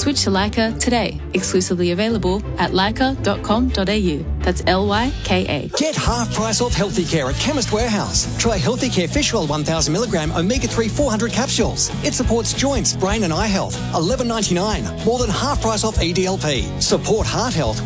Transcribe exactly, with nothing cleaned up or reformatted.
Switch to Lyca today. Exclusively available at lyca dot com dot a u. That's L Y K A. Get half price off Healthy Care at Chemist Warehouse. Try Healthy Care Fish Oil one thousand milligram omega three four hundred capsules. It supports joints, brain and eye health. eleven ninety-nine. More than half price off E D L P. Support heart health